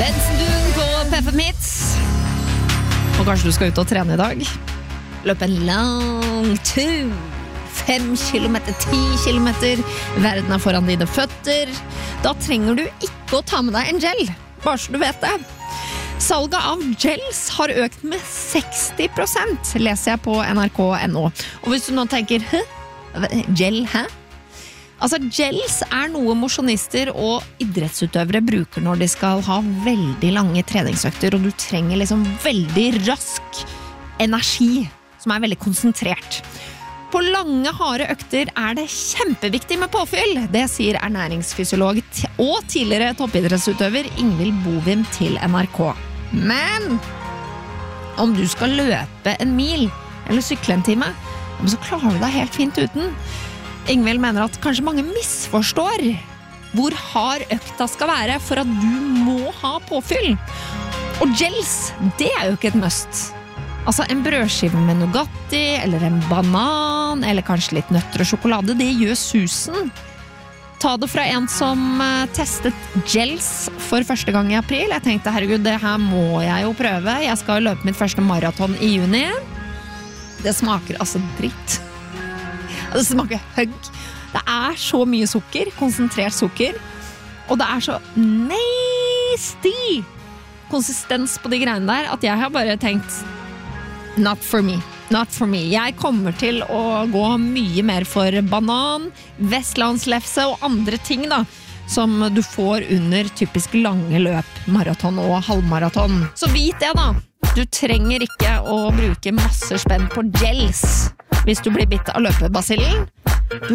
Bensendun på PFM Hits. Og kanskje du skal ut og trene i dag. Løpe en lang tur. 5 kilometer, 10 kilometer. Verden er foran dine føtter. Da trenger du ikke å ta med deg en gel. Bare så du vet det. Salget av gels har økt med 60%, leser jeg på nrk.no. Og hvis du nå tenker, gel, hæ? Altså, gels er noe mosjonister og idrettsutøvere bruker når de skal ha veldig lange treningsøkter, og du trenger liksom veldig rask energi, som er veldig konsentrert. På lange, harde økter er det kjempeviktig med påfyll, det sier ernæringsfysiolog og tidligere toppidrettsutøver Ingvild Bovim til NRK. Men om du skal løpe en mil eller sykle en time, så klarer du deg helt fint uten. Ingvild mener at kanskje mange misforstår hvor hard økta skal være for at du må ha påfyll. Og gels, det er jo ikke et must. Altså en brødskive med Nugatti, eller en banan, eller kanskje litt nøtter og sjokolade, det gjør susen. Ta det fra en som testet gels for første gang i april. Jeg tenkte, herregud, det her må jeg jo prøve. Jeg skal løpe mitt første maraton i juni. Det smaker altså dritt. Det smaker høgg. Det er så mye sukker, konsentrert sukker. Og det er så nasty konsistens på de greiene der, at jeg har bare tenkt, not for me. Not for me. Jeg kommer til å gå mye mer for banan, vestlandslefse og andre ting da, som du får under typisk lange løp, maraton og halvmaraton. Så vit det da, du trenger ikke å bruke masse spenn på gels hvis du blir bitt av løpebasillen.